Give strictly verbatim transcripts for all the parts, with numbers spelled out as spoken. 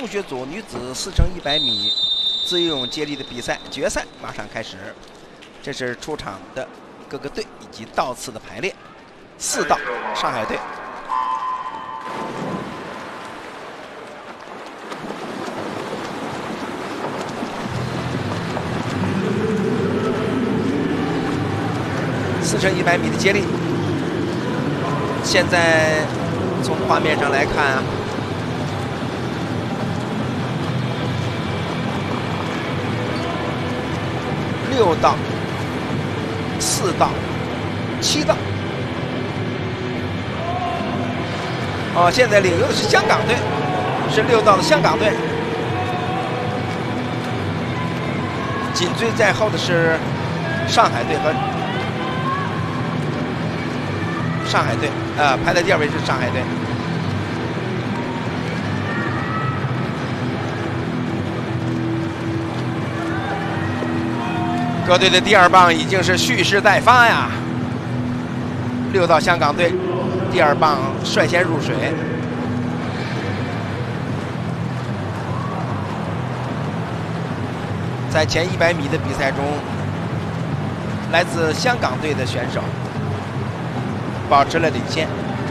中学组女子四乘一百米自由泳接力的比赛决赛马上开始。这是出场的各个队以及道次的排列。四道上海队。四乘一百米的接力，现在从画面上来看啊，六道、四道、七道。哦，现在领游的是香港队，是六道的香港队。紧追在后的是上海队和上海队，呃，排在第二位是上海队。各队的第二棒已经是蓄势待发呀。六道香港队第二棒率先入水。在前一百米的比赛中，来自香港队的选手保持了领先。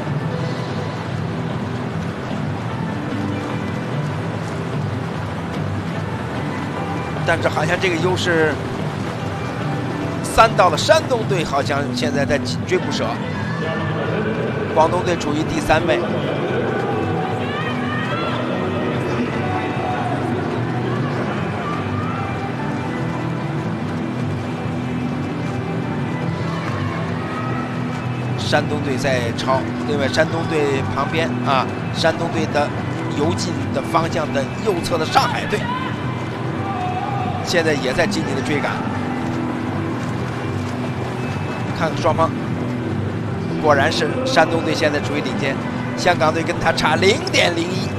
但是好像这个优势，三道的山东队好像现在在紧追不舍，广东队处于第三位。山东队在超，另外山东队旁边啊，山东队的游进的方向的右侧的上海队，现在也在紧紧的追赶。看双方，果然是山东队现在处于领先，香港队跟他差零点零一。